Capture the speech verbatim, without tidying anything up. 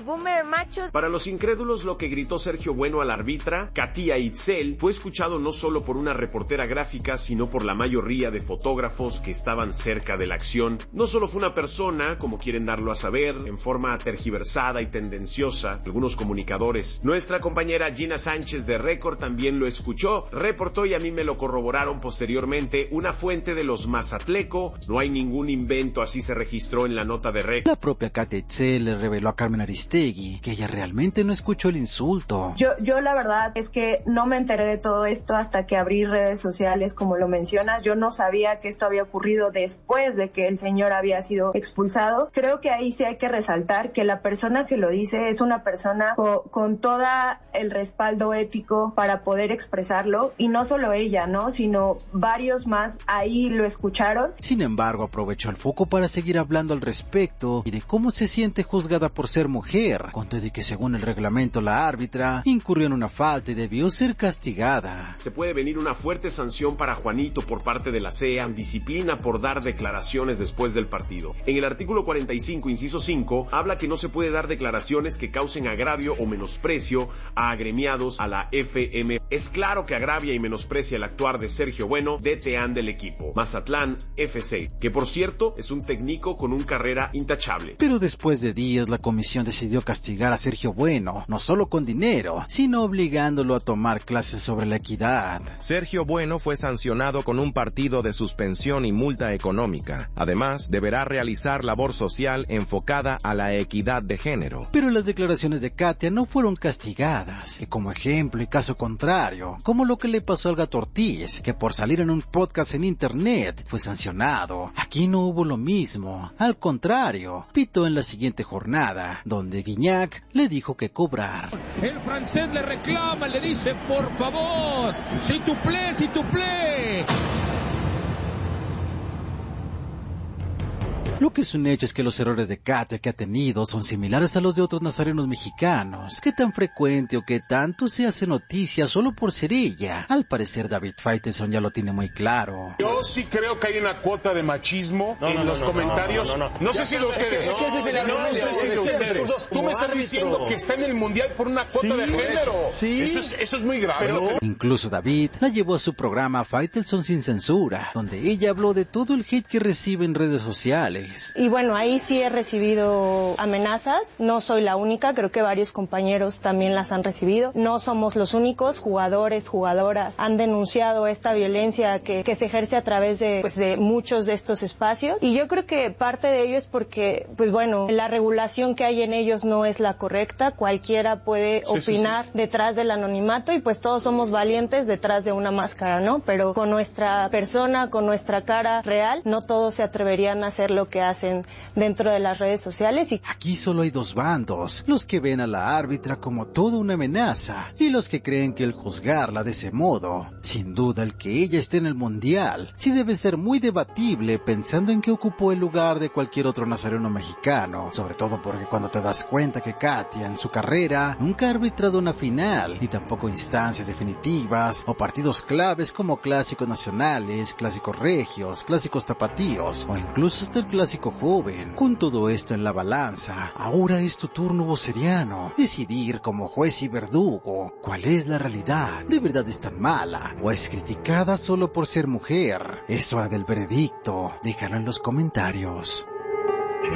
el boomer macho. Para los incrédulos, lo que gritó Sergio Bueno al árbitra, Katia Itzel, fue escuchado no solo por una reportera gráfica, sino por la mayoría de fotógrafos que estaban cerca de la acción. No solo fue una persona, como quieren darlo a saber, en forma tergiversada y tendenciosa, algunos comunicadores. Nuestra compañera Gina Sánchez de Récord también lo escuchó, reportó y a mí me lo corroboraron posteriormente una fuente de los Mazatleco. No hay ningún invento, así se registró en la nota de Récord. La propia Katia Itzel le reveló a Carmen Aristegui que ella realmente no escuchó el insulto. Yo, yo la verdad es que no me enteré de todo esto hasta que abrí redes sociales, como lo mencionas. Yo no sabía que esto había ocurrido después de que el señor había sido expulsado. Creo que ahí sí hay que resaltar que la persona que lo dice es una persona co- con todo el respaldo ético para poder expresarlo, y no solo ella, ¿no? Sino varios más ahí lo escucharon. Sin embargo, aprovechó el foco para seguir hablando al respecto y de cómo se siente juzgada por ser mujer, contó de que según el reglamento la árbitra incurrió en una falta y debió ser castigada. Se puede venir una fuerte sanción para Juanito por parte de la C E A, disciplina por dar declaraciones después del partido. En el artículo cuarenta y cinco, inciso cinco, habla que no se puede dar declaraciones que causen agravio o menosprecio a agremiados a la F M. Es claro que agravia y menosprecia el actuar de Sergio Bueno, D T A del equipo Mazatlán F C, que por cierto es un técnico con una carrera intachable. Pero después de días la comisión decidió castigar a Sergio Bueno, no solo con dinero, sino obligándolo a tomar clases sobre la equidad. Sergio Bueno fue sancionado con un partido de suspensión y multa económica. Además, deberá realizar labor social enfocada a la equidad de género. Pero las declaraciones de Katia no fueron castigadas, y como ejemplo y caso contrario, como lo que le pasó al Gato Ortiz, que por salir en un podcast en internet fue sancionado. Aquí no hubo lo mismo, al contrario, pitó en la siguiente jornada, donde Guignac le dijo que cobrar. El francés le reclama, le dice, por favor, si tu plé, si tu plé. Lo que es un hecho es que los errores de Katia que ha tenido son similares a los de otros nazarenos mexicanos. ¿Qué tan frecuente o qué tanto se hace noticia solo por ser ella? Al parecer David Faitelson ya lo tiene muy claro. Yo sí creo que hay una cuota de machismo no, en no, los no, comentarios. No, no, no, no. no sé si los ustedes. No, no, no sé si ustedes. Tú me estás árbitro. diciendo que está en el mundial por una cuota sí, de género. Sí. Esto es, esto es muy grave. Pero... ¿no? Incluso David la llevó a su programa Faitelson sin censura, donde ella habló de todo el hate que recibe en redes sociales. Y bueno, ahí sí he recibido amenazas, no soy la única, creo que varios compañeros también las han recibido. No somos los únicos, jugadores, jugadoras han denunciado esta violencia que, que se ejerce a través de, pues, de muchos de estos espacios. Y yo creo que parte de ello es porque, pues bueno, la regulación que hay en ellos no es la correcta, cualquiera puede sí, opinar sí, sí. detrás del anonimato y pues todos somos valientes detrás de una máscara, ¿no? Pero con nuestra persona, con nuestra cara real, no todos se atreverían a hacer lo que hacen dentro de las redes sociales. Y aquí solo hay dos bandos, los que ven a la árbitra como toda una amenaza y los que creen que el juzgarla de ese modo, sin duda el que ella esté en el mundial, sí debe ser muy debatible pensando en que ocupó el lugar de cualquier otro nazareno mexicano, sobre todo porque cuando te das cuenta que Katia en su carrera nunca ha arbitrado una final, ni tampoco instancias definitivas o partidos claves como clásicos nacionales, clásicos regios, clásicos tapatíos o incluso hasta el clásico joven. Con todo esto en la balanza, ahora es tu turno, voceriano, decidir como juez y verdugo cuál es la realidad. ¿De verdad es tan mala o es criticada solo por ser mujer? Es hora del veredicto, déjalo en los comentarios.